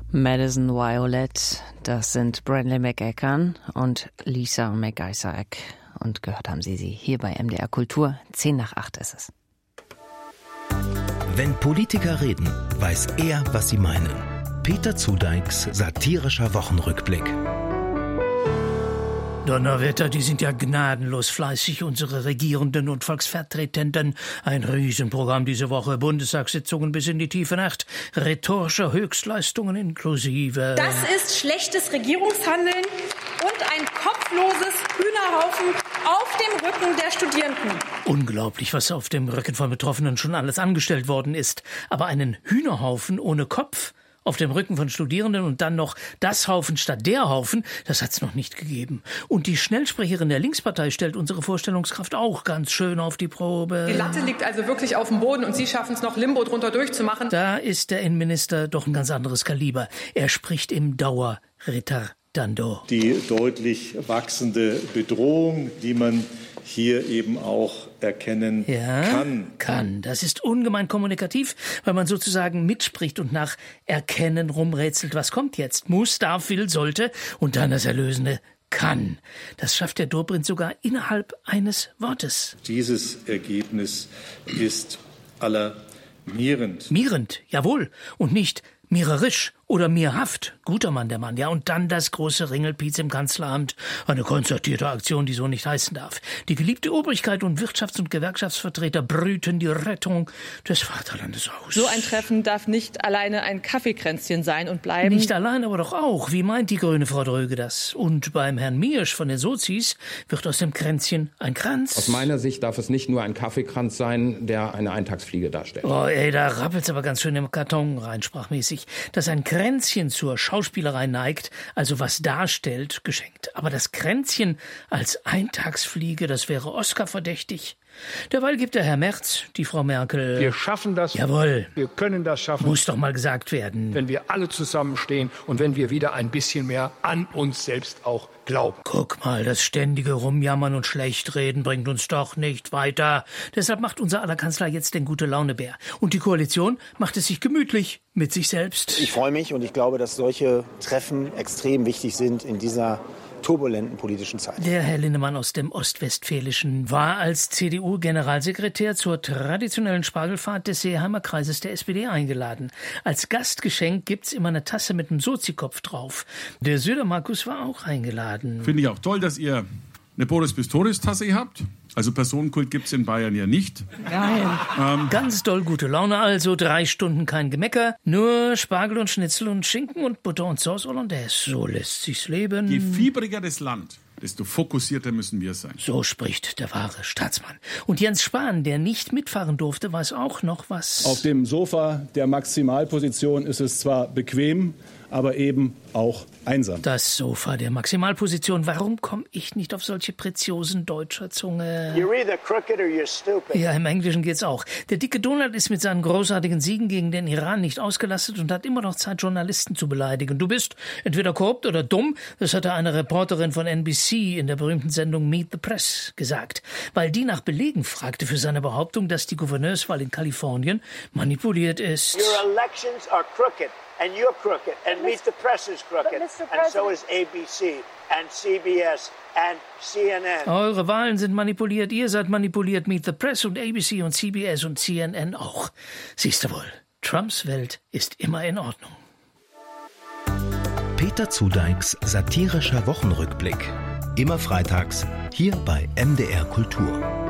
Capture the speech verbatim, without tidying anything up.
Madison Violet, das sind Bradley McEachern und Lisa McIsaac. Und gehört haben Sie sie hier bei M D R Kultur. Zehn nach acht ist es. Wenn Politiker reden, weiß er, was sie meinen. Peter Zudeiks satirischer Wochenrückblick. Donnerwetter, die sind ja gnadenlos fleißig, unsere Regierenden und Volksvertretenden. Ein Riesenprogramm diese Woche, Bundestagssitzungen bis in die tiefe Nacht, rhetorische Höchstleistungen inklusive. Das ist schlechtes Regierungshandeln und ein kopfloses Hühnerhaufen auf dem Rücken der Studierenden. Unglaublich, was auf dem Rücken von Betroffenen schon alles angestellt worden ist. Aber einen Hühnerhaufen ohne Kopf auf dem Rücken von Studierenden und dann noch das Haufen statt der Haufen, das hat's noch nicht gegeben. Und die Schnellsprecherin der Linkspartei stellt unsere Vorstellungskraft auch ganz schön auf die Probe. Die Latte liegt also wirklich auf dem Boden und Sie schaffen es noch, Limbo drunter durchzumachen. Da ist der Innenminister doch ein ganz anderes Kaliber. Er spricht im Dauerretardando. Die deutlich wachsende Bedrohung, die man hier eben auch erkennen ja, kann. kann. Das ist ungemein kommunikativ, weil man sozusagen mitspricht und nach Erkennen rumrätselt. Was kommt jetzt? Muss, darf, will, sollte und dann das erlösende kann. Das schafft der Dobrindt sogar innerhalb eines Wortes. Dieses Ergebnis ist alarmierend. Mierend, jawohl. Und nicht mirerisch oder mirhaft. Guter Mann, der Mann. Ja, und dann das große Ringelpiez im Kanzleramt. Eine konzertierte Aktion, die so nicht heißen darf. Die geliebte Obrigkeit und Wirtschafts- und Gewerkschaftsvertreter brüten die Rettung des Vaterlandes aus. So ein Treffen darf nicht alleine ein Kaffeekränzchen sein und bleiben. Nicht allein, aber doch auch. Wie meint die grüne Frau Dröge das? Und beim Herrn Miersch von den Sozis wird aus dem Kränzchen ein Kranz. Aus meiner Sicht darf es nicht nur ein Kaffeekranz sein, der eine Eintagsfliege darstellt. Oh, ey, da rappelt's aber ganz schön im Karton rein, sprachmäßig. Dass ein Kränzchen zur Schauspielerei neigt, also was darstellt, geschenkt. Aber das Kränzchen als Eintagsfliege, das wäre Oscar-verdächtig. Derweil gibt der Herr Merz, die Frau Merkel. Wir schaffen das. Jawohl. Wir können das schaffen. Muss doch mal gesagt werden. Wenn wir alle zusammenstehen und wenn wir wieder ein bisschen mehr an uns selbst auch glauben. Guck mal, das ständige Rumjammern und Schlechtreden bringt uns doch nicht weiter. Deshalb macht unser aller Kanzler jetzt den Gute-Laune-Bär. Und die Koalition macht es sich gemütlich mit sich selbst. Ich freue mich und ich glaube, dass solche Treffen extrem wichtig sind in dieser turbulenten politischen Zeit. Der Herr Linnemann aus dem Ostwestfälischen war als C D U-Generalsekretär zur traditionellen Spargelfahrt des Seeheimer Kreises der S P D eingeladen. Als Gastgeschenk gibt's immer eine Tasse mit einem Sozikopf drauf. Der Söder-Markus war auch eingeladen. Finde ich auch toll, dass ihr eine Boris-Pistorius-Tasse habt. Also Personenkult gibt's in Bayern ja nicht. Nein. Ähm, Ganz doll gute Laune also, drei Stunden kein Gemecker, nur Spargel und Schnitzel und Schinken und Butter und Sauce Hollandaise. So lässt sich's leben. Je fiebriger das Land, desto fokussierter müssen wir sein. So spricht der wahre Staatsmann. Und Jens Spahn, der nicht mitfahren durfte, weiß auch noch was. Auf dem Sofa der Maximalposition ist es zwar bequem, aber eben auch einsam. Das Sofa der Maximalposition. Warum komme ich nicht auf solche Preziosen deutscher Zunge? You're either crooked or you're stupid. Ja, im Englischen geht's auch. Der dicke Donald ist mit seinen großartigen Siegen gegen den Iran nicht ausgelastet und hat immer noch Zeit, Journalisten zu beleidigen. Du bist entweder korrupt oder dumm. Das hatte eine Reporterin von N B C in der berühmten Sendung Meet the Press gesagt. Weil die nach Belegen fragte für seine Behauptung, dass die Gouverneurswahl in Kalifornien manipuliert ist. Your elections are crooked. And you're crooked, and Meet the Press is crooked, and so is A B C, and C B S, and C N N. Eure Wahlen sind manipuliert, ihr seid manipuliert, Meet the Press und A B C und C B S und C N N auch. Siehst du wohl, Trumps Welt ist immer in Ordnung. Peter Zudeiks satirischer Wochenrückblick. Immer freitags, hier bei M D R Kultur.